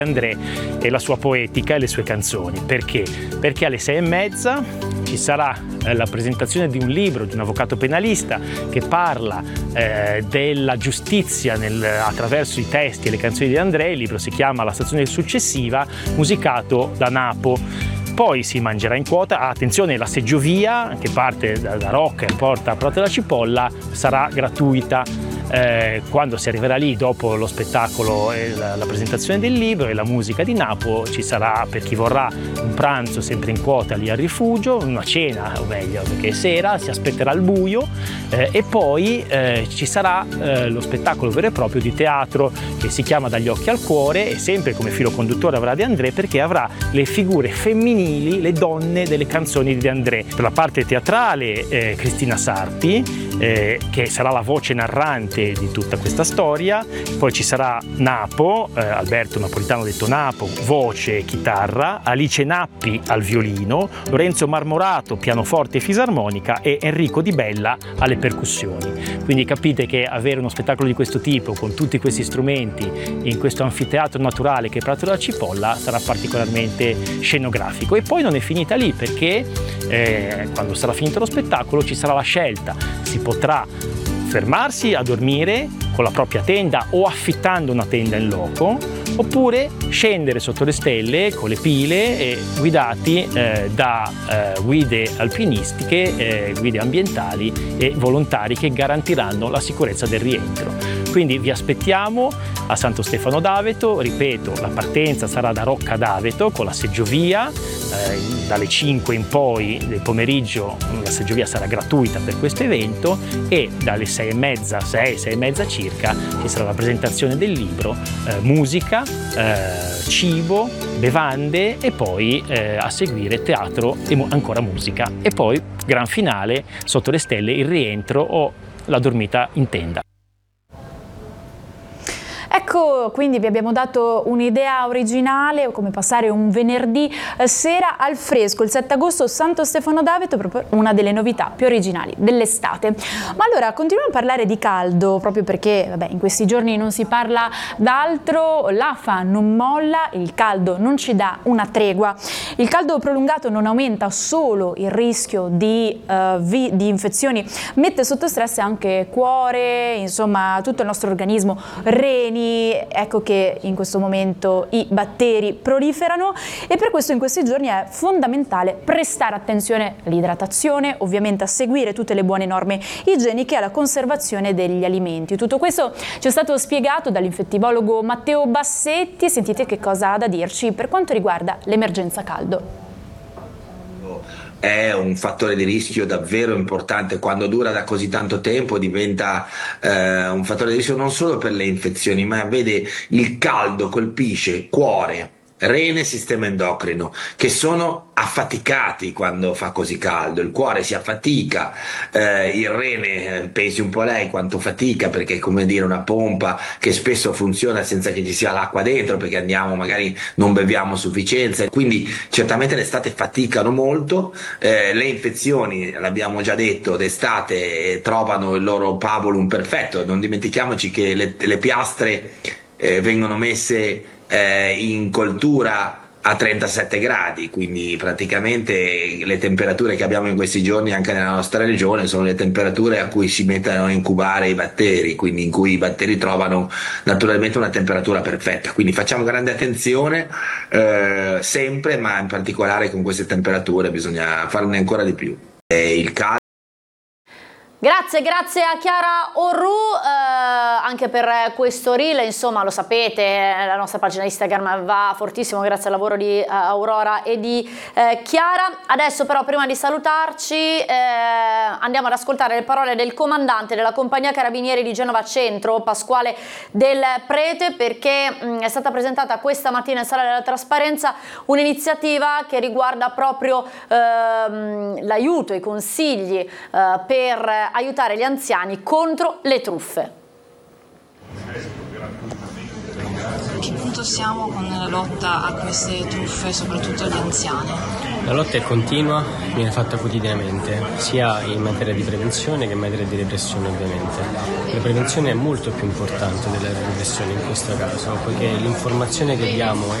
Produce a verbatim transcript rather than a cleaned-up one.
André e la sua poetica e le sue canzoni. Perché? Perché alle sei e mezza ci sarà eh, la presentazione di un libro di un avvocato penalista che parla eh, della giustizia nel, attraverso i testi e le canzoni di André. Il libro si chiama La stazione successiva, musicato da Napo. Poi si mangerà in quota, ah, attenzione, la seggiovia che parte da, da Rocca e porta a Prato della Cipolla sarà gratuita. Eh, quando si arriverà lì dopo lo spettacolo e la, la presentazione del libro e la musica di Napo ci sarà, per chi vorrà, un pranzo sempre in quota lì al rifugio, una cena o meglio perché è sera, si aspetterà al buio eh, e poi eh, ci sarà eh, lo spettacolo vero e proprio di teatro che si chiama Dagli occhi al cuore e sempre come filo conduttore avrà De André perché avrà le figure femminili, le donne delle canzoni di De André. Per la parte teatrale eh, Cristina Sarti eh, che sarà la voce narrante di tutta questa storia, poi ci sarà Napo, eh, Alberto Napolitano detto Napo, voce e chitarra, Alice Nappi al violino, Lorenzo Marmorato pianoforte e fisarmonica e Enrico Di Bella alle percussioni. Quindi capite che avere uno spettacolo di questo tipo con tutti questi strumenti in questo anfiteatro naturale che è Prato della Cipolla sarà particolarmente scenografico. E poi non è finita lì perché eh, quando sarà finito lo spettacolo ci sarà la scelta, si potrà fermarsi a dormire con la propria tenda o affittando una tenda in loco, oppure scendere sotto le stelle con le pile e guidati eh, da eh, guide alpinistiche, eh, guide ambientali e volontari che garantiranno la sicurezza del rientro. Quindi vi aspettiamo a Santo Stefano d'Aveto, ripeto, la partenza sarà da Rocca d'Aveto con la seggiovia, eh, dalle cinque in poi del pomeriggio la seggiovia sarà gratuita per questo evento e dalle sei e mezza, sei, sei e mezza circa ci sarà la presentazione del libro, eh, musica, eh, cibo, bevande e poi eh, a seguire teatro e mu- ancora musica e poi gran finale sotto le stelle il rientro o la dormita in tenda. Ecco, quindi vi abbiamo dato un'idea originale, come passare un venerdì sera al fresco, il sette agosto, Santo Stefano d'Aveto, proprio una delle novità più originali dell'estate. Ma allora, continuiamo a parlare di caldo, proprio perché vabbè, in questi giorni non si parla d'altro, l'A F A non molla, il caldo non ci dà una tregua. Il caldo prolungato non aumenta solo il rischio di, uh, vi, di infezioni, mette sotto stress anche cuore, insomma tutto il nostro organismo, reni. Ecco che in questo momento i batteri proliferano e per questo in questi giorni è fondamentale prestare attenzione all'idratazione, ovviamente a seguire tutte le buone norme igieniche e alla conservazione degli alimenti. Tutto questo ci è stato spiegato dall'infettivologo Matteo Bassetti. Sentite che cosa ha da dirci per quanto riguarda l'emergenza caldo. È un fattore di rischio davvero importante, quando dura da così tanto tempo diventa eh, un fattore di rischio non solo per le infezioni, ma vede il caldo colpisce cuore, rene e sistema endocrino, che sono affaticati quando fa così caldo. Il cuore si affatica, eh, il rene, pensi un po' lei quanto fatica, perché è come dire una pompa che spesso funziona senza che ci sia l'acqua dentro, perché andiamo magari non beviamo a sufficienza, quindi certamente l'estate faticano molto. Eh, le infezioni, l'abbiamo già detto, d'estate trovano il loro pabulum perfetto. Non dimentichiamoci che le, le piastre eh, vengono messe eh, in coltura a trentasette gradi, quindi praticamente le temperature che abbiamo in questi giorni anche nella nostra regione sono le temperature a cui si mettono a incubare i batteri, quindi in cui i batteri trovano naturalmente una temperatura perfetta. Quindi facciamo grande attenzione eh, sempre, ma in particolare con queste temperature bisogna farne ancora di più. E il caldo. Grazie, grazie a Chiara Orru eh, anche per questo reel. Insomma, lo sapete, la nostra pagina Instagram va fortissimo grazie al lavoro di uh, Aurora e di eh, Chiara. Adesso però, prima di salutarci, eh, andiamo ad ascoltare le parole del comandante della compagnia carabinieri di Genova Centro, Pasquale Del Prete, perché mh, è stata presentata questa mattina in Sala della Trasparenza un'iniziativa che riguarda proprio ehm, l'aiuto, i consigli eh, per aiutare gli anziani contro le truffe. punto siamo con la lotta a queste truffe, soprattutto agli anziani? La lotta è continua, viene fatta quotidianamente, sia in materia di prevenzione che in materia di repressione ovviamente. La prevenzione è molto più importante della repressione in questo caso, poiché l'informazione che diamo